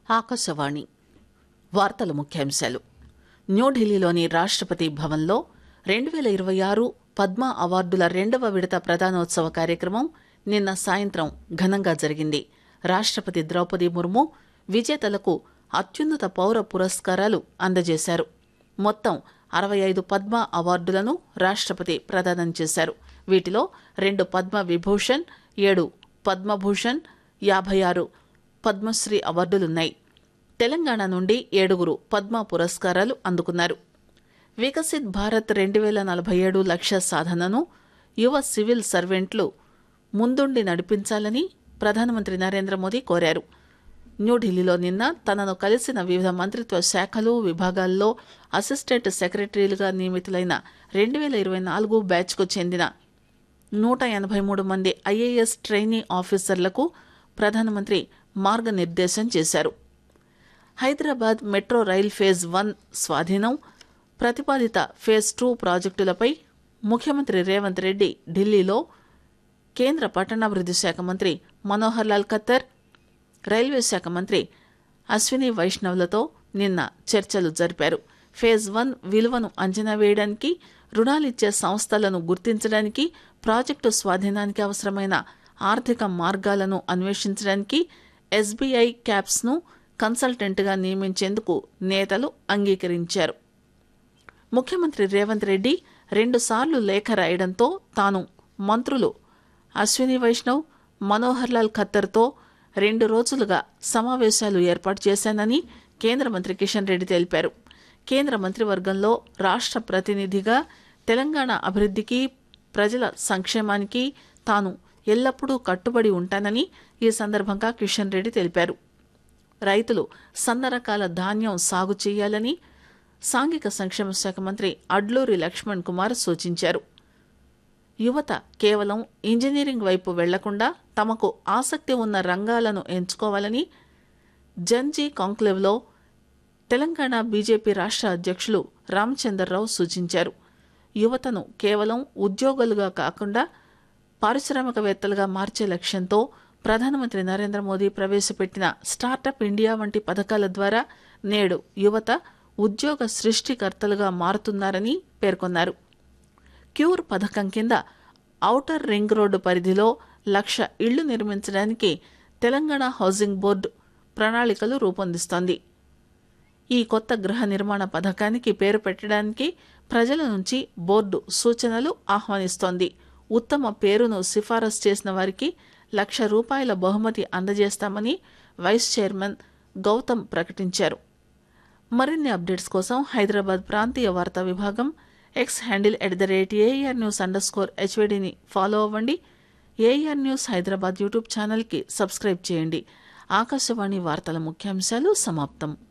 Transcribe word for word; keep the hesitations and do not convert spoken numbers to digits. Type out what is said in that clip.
ఆకాశవాణి వార్తల ముఖ్యాంశాలు. న్యూఢిల్లీలోని రాష్ట్రపతి భవన్లో రెండు వేల ఇరవై ఆరు పద్మ అవార్డుల రెండవ విడత ప్రదానోత్సవ కార్యక్రమం నిన్న సాయంత్రం ఘనంగా జరిగింది. రాష్ట్రపతి ద్రౌపది ముర్ము విజేతలకు అత్యున్నత పౌర పురస్కారాలు అందజేశారు. మొత్తం అరవై ఐదు పద్మ అవార్డులను రాష్ట్రపతి ప్రదానం చేశారు. వీటిలో రెండు పద్మ విభూషణ్, ఏడు పద్మభూషణ్, యాభై ఆరు పద్మశ్రీ అవార్డులున్నాయి. తెలంగాణ నుండి ఏడుగురు పద్మ పురస్కారాలు అందుకున్నారు. వికసిత్ భారత్ రెండు వేల నలభై ఏడు లక్ష్య సాధనను యువ సివిల్ సర్వెంట్లు ముందుండి నడిపించాలని ప్రధానమంత్రి నరేంద్ర మోదీ కోరారు. న్యూఢిల్లీలో నిన్న తనను కలిసిన వివిధ మంత్రిత్వ శాఖలు, విభాగాల్లో అసిస్టెంట్ సెక్రటరీలుగా నియమితులైన రెండు వేల ఇరవై నాలుగు బ్యాచ్కు చెందిన నూట ఎనభై మూడు మంది ఐఏఎస్ ట్రైనీ ఆఫీసర్లకు ప్రధానమంత్రి మార్గనిర్దేశం చేశారు. Hyderabad metro rail phase one స్వాధీనం, ప్రతిపాదిత ఫేజ్ టూ ప్రాజెక్టులపై ముఖ్యమంత్రి రేవంత్ రెడ్డి ఢిల్లీలో కేంద్ర పట్టణాభివృద్ది శాఖ మంత్రి మనోహర్ లాల్ ఖట్టర్, రైల్వే శాఖ మంత్రి అశ్విని వైష్ణవ్లతో నిన్న చర్చలు జరిపారు. ఫేజ్ వన్ విలువను అంచనా వేయడానికి, రుణాలిచ్చే సంస్థలను గుర్తించడానికి, ప్రాజెక్టు స్వాధీనానికి అవసరమైన ఆర్థిక మార్గాలను అన్వేషించడానికి ఎస్బీఐ క్యాప్స్ ను కన్సల్టెంట్గా నియమించేందుకు నేతలు అంగీకరించారు. ముఖ్యమంత్రి రేవంత్ రెడ్డి రెండుసార్లు లేఖ రాయడంతో తాను మంత్రులు అశ్విని వైష్ణవ్, మనోహర్ లాల్ ఖట్టర్తో రెండు రోజులుగా సమావేశాలు ఏర్పాటు చేశానని కేంద్ర మంత్రి కిషన్ రెడ్డి తెలిపారు. కేంద్ర మంత్రివర్గంలో రాష్ట్ర ప్రతినిధిగా తెలంగాణ అభివృద్ధికి, ప్రజల సంక్షేమానికి తాను ఎల్లప్పుడూ కట్టుబడి ఉంటానని ఈ సందర్భంగా కిషన్ రెడ్డి తెలిపారు. రైతులు సన్న రకాల ధాన్యం సాగు చేయాలని సాంఘిక సంక్షేమ శాఖ మంత్రి అడ్లూరి లక్ష్మణ్ కుమార్ సూచించారు. యువత కేవలం ఇంజనీరింగ్ వైపు వెళ్లకుండా తమకు ఆసక్తి ఉన్న రంగాలను ఎంచుకోవాలని జన్జీ కాంక్లేవ్లో తెలంగాణ బీజేపీ రాష్ట్ర అధ్యక్షులు రామచంద్రరావు సూచించారు. యువతను కేవలం ఉద్యోగులుగా కాకుండా పారిశ్రామికవేత్తలుగా మార్చే లక్ష్యంతో ప్రధానమంత్రి నరేంద్ర మోదీ ప్రవేశపెట్టిన స్టార్టప్ ఇండియా వంటి పథకాల ద్వారా నేడు యువత ఉద్యోగ సృష్టికర్తలుగా మారుతున్నారని పేర్కొన్నారు. క్యూర్ పథకం కింద ఔటర్ రింగ్ రోడ్డు పరిధిలో లక్ష ఇళ్లు నిర్మించడానికి తెలంగాణ హౌసింగ్ బోర్డు ప్రణాళికలు రూపొందిస్తోంది. ఈ కొత్త గృహ నిర్మాణ పథకానికి పేరు పెట్టడానికి ప్రజల నుంచి బోర్డు సూచనలు ఆహ్వానిస్తోంది. ఉత్తమ పేరును సిఫారసు చేసిన వారికి లక్ష రూపాయల బహుమతి అందజేస్తామని వైస్ చైర్మన్ గౌతమ్ ప్రకటించారు. మరిన్ని అప్డేట్స్ కోసం హైదరాబాద్ ప్రాంతీయ వార్తా విభాగం X handle at the rate AR news under score హెచ్వైడిని follow అవ్వండి. ఏఆర్ న్యూస్ హైదరాబాద్ యూట్యూబ్ ఛానల్కి సబ్స్క్రైబ్ చేయండి. ఆకాశవాణి వార్తల ముఖ్యాంశాలు సమాప్తం.